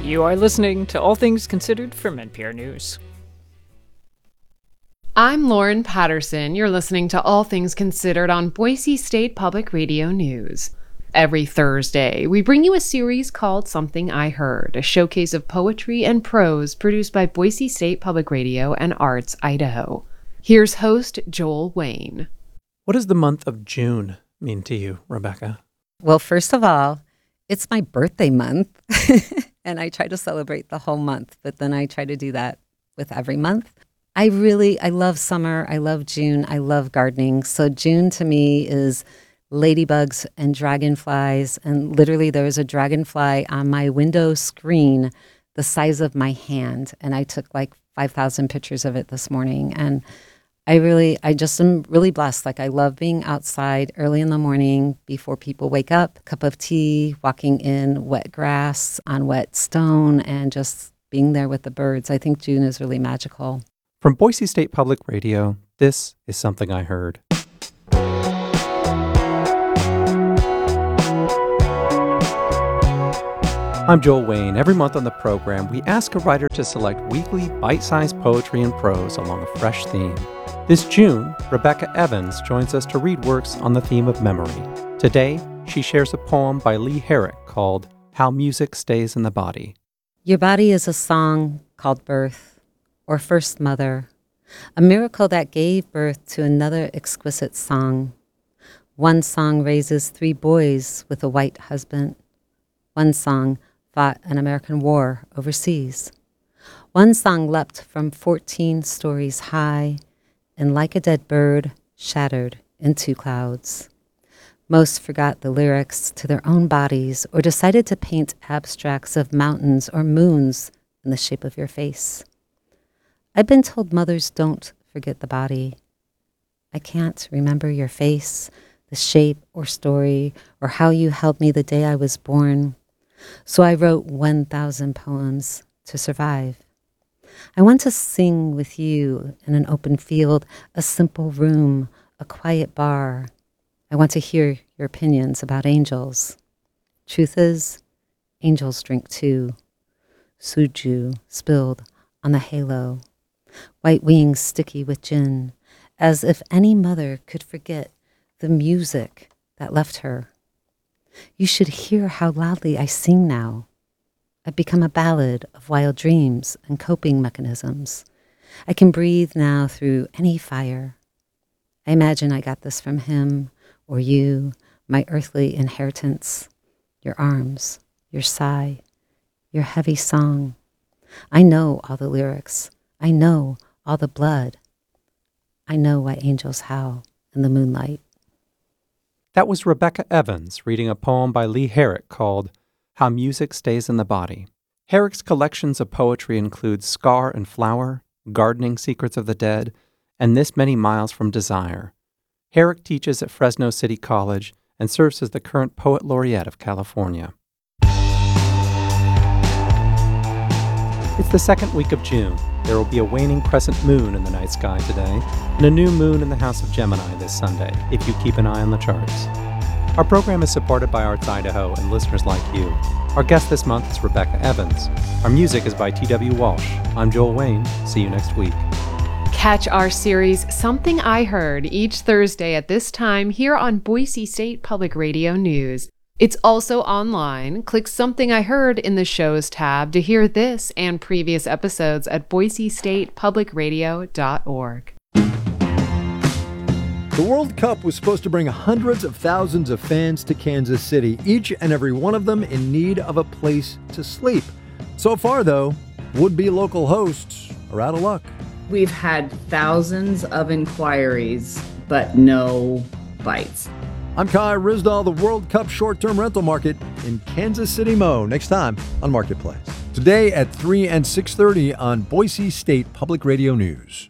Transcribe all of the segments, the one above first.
You are listening to All Things Considered from NPR News. I'm Lauren Patterson. You're listening to All Things Considered on Boise State Public Radio News. Every Thursday, we bring you a series called Something I Heard, a showcase of poetry and prose produced by Boise State Public Radio and Arts Idaho. Here's host Joel Wayne. What does the month of June mean to you, Rebecca? Well, first of all, it's my birthday month, and I try to celebrate the whole month, but then I try to do that with every month. I love summer. I love June. I love gardening. So June to me is ladybugs and dragonflies. And literally there was a dragonfly on my window screen the size of my hand. And I took like 5,000 pictures of it this morning. And I just am really blessed. Like I love being outside early in the morning before people wake up, cup of tea, walking in wet grass on wet stone, and just being there with the birds. I think June is really magical. From Boise State Public Radio, this is Something I Heard. I'm Joel Wayne. Every month on the program, we ask a writer to select weekly bite-sized poetry and prose along a fresh theme. This June, Rebecca Evans joins us to read works on the theme of memory. Today, she shares a poem by Lee Herrick called How Music Stays in the Body. Your body is a song called birth, or first mother, a miracle that gave birth to another exquisite song. One song raises 3 boys with a white husband. One song fought an American war overseas. One song leapt from 14 stories high and like a dead bird shattered into clouds. Most forgot the lyrics to their own bodies or decided to paint abstracts of mountains or moons in the shape of your face. I've been told mothers don't forget the body. I can't remember your face, the shape or story, or how you held me the day I was born. So I wrote 1,000 poems to survive. I want to sing with you in an open field, a simple room, a quiet bar. I want to hear your opinions about angels. Truth is, angels drink too. Suju spilled on the halo. White wings sticky with gin, as if any mother could forget the music that left her. You should hear how loudly I sing now. I've become a ballad of wild dreams and coping mechanisms. I can breathe now through any fire. I imagine I got this from him or you, my earthly inheritance, your arms, your sigh, your heavy song. I know all the lyrics. I know all the blood. I know why angels howl in the moonlight. That was Rebecca Evans reading a poem by Lee Herrick called How Music Stays in the Body. Herrick's collections of poetry include Scar and Flower, Gardening Secrets of the Dead, and This Many Miles from Desire. Herrick teaches at Fresno City College and serves as the current Poet Laureate of California. It's the second week of June. There will be a waning crescent moon in the night sky today, and a new moon in the House of Gemini this Sunday, if you keep an eye on the charts. Our program is supported by Arts Idaho and listeners like you. Our guest this month is Rebecca Evans. Our music is by T.W. Walsh. I'm Joel Wayne. See you next week. Catch our series Something I Heard each Thursday at this time here on Boise State Public Radio News. It's also online. Click Something I Heard in the Shows tab to hear this and previous episodes at boisestatepublicradio.org. The World Cup was supposed to bring hundreds of thousands of fans to Kansas City, each and every one of them in need of a place to sleep. So far, though, would-be local hosts are out of luck. We've had thousands of inquiries, but no bites. I'm Kai Rizdal, the World Cup short-term rental market in Kansas City, Mo. Next time on Marketplace. Today at 3 and 6:30 on Boise State Public Radio News.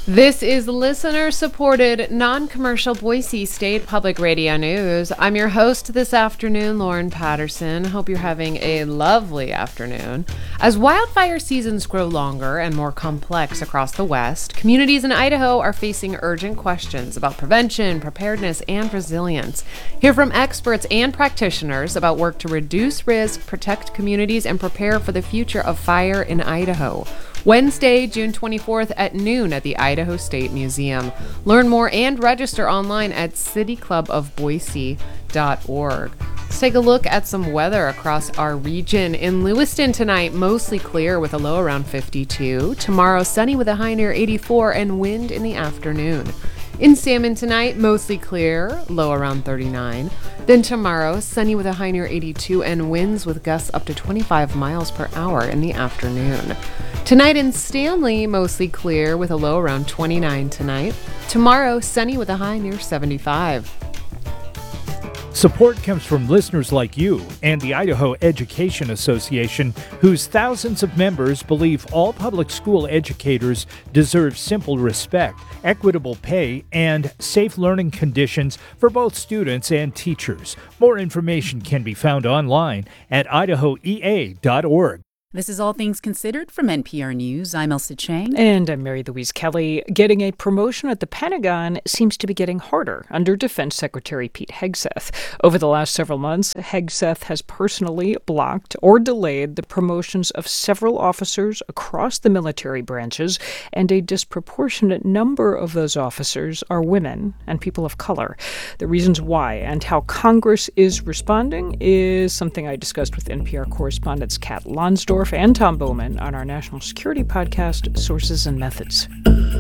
This is listener-supported, non-commercial Boise State Public Radio News. I'm your host this afternoon, Lauren Patterson. Hope you're having a lovely afternoon. As wildfire seasons grow longer and more complex across the West, communities in Idaho are facing urgent questions about prevention, preparedness, and resilience. Hear from experts and practitioners about work to reduce risk, protect communities, and prepare for the future of fire in Idaho. Wednesday, June 24th at noon at the Idaho State Museum. Learn more and register online at cityclubofboise.org. Let's take a look at some weather across our region. In Lewiston tonight, mostly clear with a low around 52. Tomorrow, sunny with a high near 84 and wind in the afternoon. In Salmon tonight, mostly clear, low around 39. Then tomorrow, sunny with a high near 82 and winds with gusts up to 25 miles per hour in the afternoon. Tonight in Stanley, mostly clear with a low around 29 tonight. Tomorrow, sunny with a high near 75. Support comes from listeners like you and the Idaho Education Association, whose thousands of members believe all public school educators deserve simple respect, equitable pay, and safe learning conditions for both students and teachers. More information can be found online at idahoea.org. This is All Things Considered from NPR News. I'm Elsa Chang. And I'm Mary Louise Kelly. Getting a promotion at the Pentagon seems to be getting harder under Defense Secretary Pete Hegseth. Over the last several months, Hegseth has personally blocked or delayed the promotions of several officers across the military branches, and a disproportionate number of those officers are women and people of color. The reasons why and how Congress is responding is something I discussed with NPR correspondents Kat Lonsdorf and Tom Bowman on our national security podcast, Sources and Methods.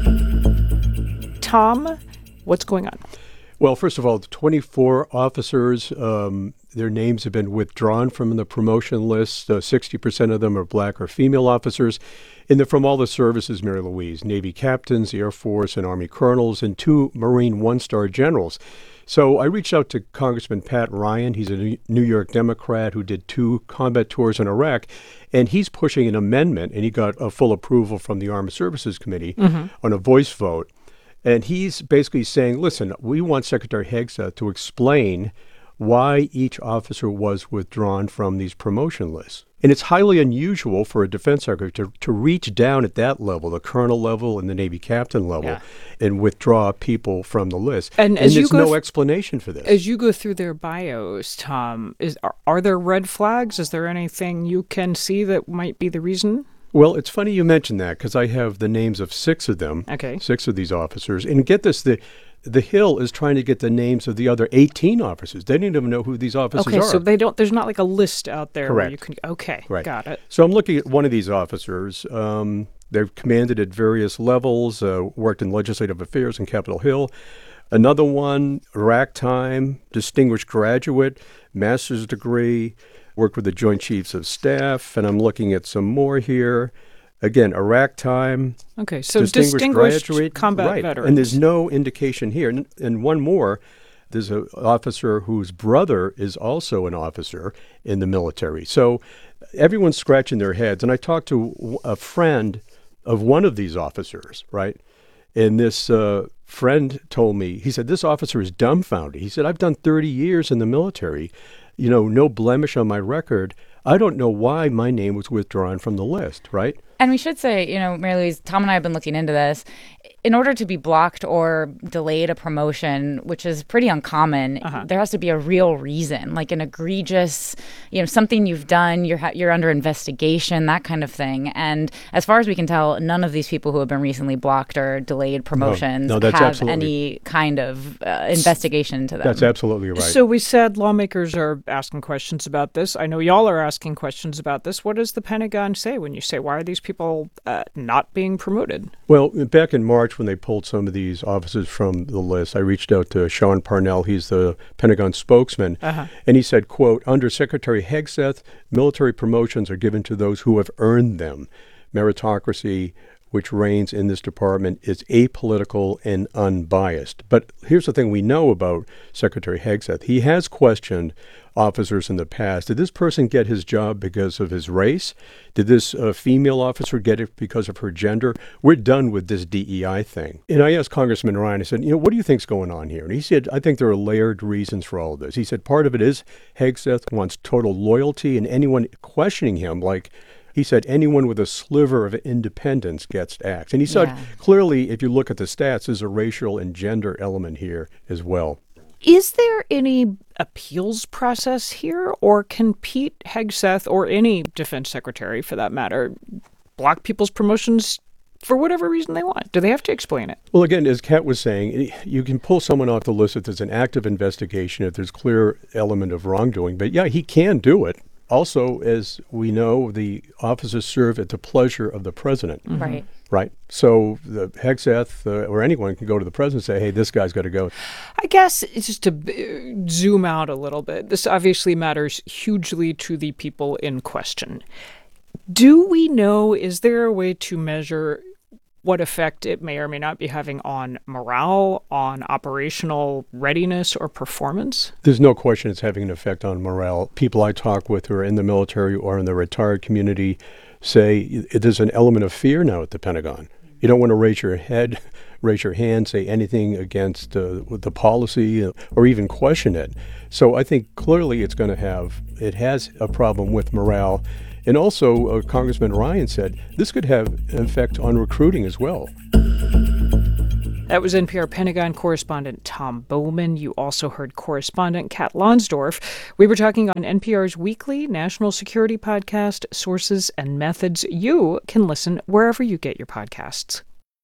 Tom, what's going on? Well, first of all, the 24 officers, their names have been withdrawn from the promotion list. 60% of them are black or female officers. And they're from all the services, Mary Louise, Navy captains, Air Force and Army colonels, and 2 Marine one-star generals. So I reached out to Congressman Pat Ryan. He's a New York Democrat who did 2 combat tours in Iraq, and he's pushing an amendment, and he got a full approval from the Armed Services Committee on a voice vote. And he's basically saying, listen, we want Secretary Hegseth to explain why each officer was withdrawn from these promotion lists. And it's highly unusual for a defense secretary to reach down at that level, the colonel level and the Navy captain level, and withdraw people from the list. And there's no explanation for this. As you go through their bios, Tom, are there red flags? Is there anything you can see that might be the reason? Well, it's funny you mention that because I have the names of 6 of them, 6 of these officers. And get this, the Hill is trying to get the names of the other 18 officers. They didn't even know who these officers are. So there's not like a list out there where you can, got it. So I'm looking at one of these officers. They've commanded at various levels, worked in legislative affairs in Capitol Hill. Another one, Iraq time, distinguished graduate, master's degree, worked with the Joint Chiefs of Staff, and I'm looking at some more here. Again, Iraq time. Okay, so distinguished graduate, combat veterans. And there's no indication here. And one more, there's an officer whose brother is also an officer in the military. So everyone's scratching their heads. And I talked to a friend of one of these officers, right? And this friend told me, he said, this officer is dumbfounded. He said, I've done 30 years in the military, no blemish on my record. I don't know why my name was withdrawn from the list, right? And we should say, Mary Louise, Tom and I have been looking into this. In order to be blocked or delayed a promotion, which is pretty uncommon, there has to be a real reason, like an egregious, something you've done, you're under investigation, that kind of thing. And as far as we can tell, none of these people who have been recently blocked or delayed promotions have any kind of investigation into them. That's absolutely right. So we said lawmakers are asking questions about this. I know y'all are asking questions about this. What does the Pentagon say when you say, why are these people not being promoted? Well, back in March, when they pulled some of these officers from the list, I reached out to Sean Parnell. He's the Pentagon spokesman. And he said, quote, under Secretary Hegseth, military promotions are given to those who have earned them. Meritocracy which reigns in this department is apolitical and unbiased. But here's the thing we know about Secretary Hegseth. He has questioned officers in the past. Did this person get his job because of his race? Did this female officer get it because of her gender? We're done with this DEI thing. And I asked Congressman Ryan, I said, what do you think's going on here? And he said, I think there are layered reasons for all of this. He said part of it is Hegseth wants total loyalty, and anyone questioning him, like he said, anyone with a sliver of independence gets axed. And he said, clearly, if you look at the stats, there's a racial and gender element here as well. Is there any appeals process here, or can Pete Hegseth, or any defense secretary for that matter, block people's promotions for whatever reason they want? Do they have to explain it? Well, again, as Kat was saying, you can pull someone off the list if there's an active investigation, if there's clear element of wrongdoing. But yeah, he can do it. Also, as we know, the officers serve at the pleasure of the president. Right. Right. So the Hegseth or anyone can go to the president and say, hey, this guy's got to go. I guess it's just to zoom out a little bit. This obviously matters hugely to the people in question. Do we know, is there a way to measure what effect it may or may not be having on morale, on operational readiness or performance? There's no question it's having an effect on morale. People I talk with who are in the military or in the retired community say there's an element of fear now at the Pentagon. You don't want to raise your hand, say anything against the policy or even question it. So I think clearly it has a problem with morale. And also, Congressman Ryan said this could have an effect on recruiting as well. That was NPR Pentagon correspondent Tom Bowman. You also heard correspondent Kat Lonsdorf. We were talking on NPR's weekly national security podcast, Sources and Methods. You can listen wherever you get your podcasts.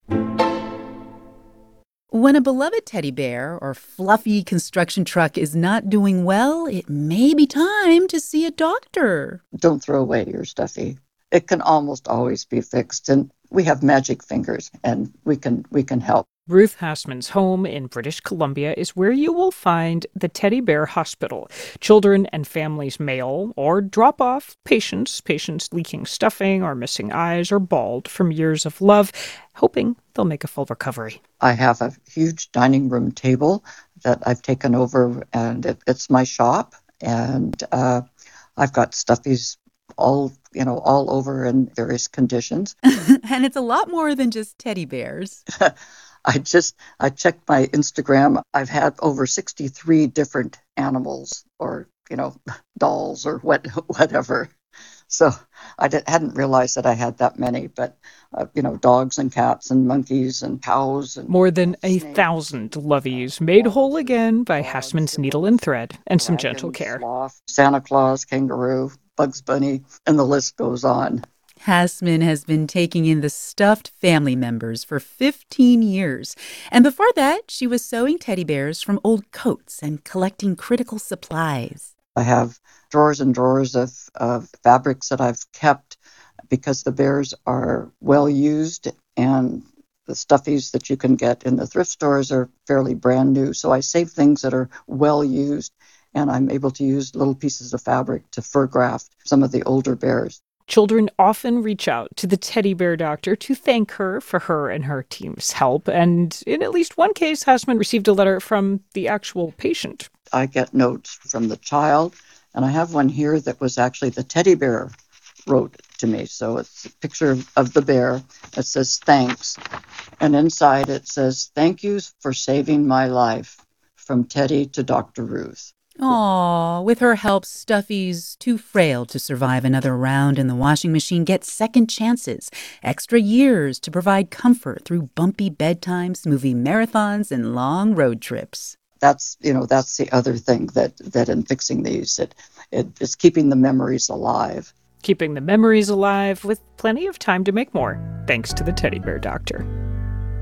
When a beloved teddy bear or fluffy construction truck is not doing well, it may be time to see a doctor. Don't throw away your stuffy. It can almost always be fixed, and we have magic fingers, and we can help. Ruth Hassman's home in British Columbia is where you will find the Teddy Bear Hospital. Children and families mail or drop off patients leaking stuffing or missing eyes or bald from years of love, hoping they'll make a full recovery. I have a huge dining room table that I've taken over, and it's my shop, and I've got stuffies all over in various conditions. And it's a lot more than just teddy bears. I checked my Instagram. I've had over 63 different animals or, dolls or whatever. So I hadn't realized that I had that many, but, dogs and cats and monkeys and cows. And more than 1,000 loveys made whole again by Hassman's needle and thread and some gentle care. Sloth, Santa Claus, kangaroo, Bugs Bunny, and the list goes on. Hassman has been taking in the stuffed family members for 15 years. And before that, she was sewing teddy bears from old coats and collecting critical supplies. I have drawers and drawers of fabrics that I've kept because the bears are well used, and the stuffies that you can get in the thrift stores are fairly brand new. So I save things that are well used, and I'm able to use little pieces of fabric to fur graft some of the older bears. Children often reach out to the teddy bear doctor to thank her for her and her team's help. And in at least one case, Hassman received a letter from the actual patient. I get notes from the child, and I have one here that was actually the teddy bear wrote to me. So it's a picture of the bear. It says, thanks. And inside it says, thank you for saving my life, from Teddy to Dr. Ruth. Aw, with her help, Stuffy's too frail to survive another round in the washing machine gets second chances, extra years to provide comfort through bumpy bedtimes, movie marathons, and long road trips. That's the other thing that in fixing these, it's keeping the memories alive. Keeping the memories alive with plenty of time to make more, thanks to the Teddy Bear Doctor.